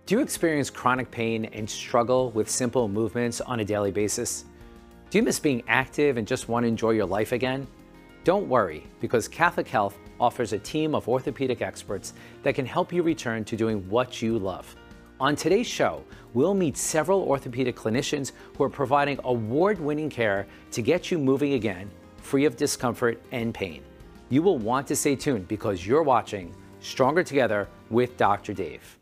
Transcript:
Do you experience chronic pain and struggle with simple movements on a daily basis? Do you miss being active and just want to enjoy your life again? Don't worry, because Catholic Health offers a team of orthopedic experts that can help you return to doing what you love. On today's show, we'll meet several orthopedic clinicians who are providing award-winning care to get you moving again, free of discomfort and pain. You will want to stay tuned because you're watching Stronger Together with Dr. Dave.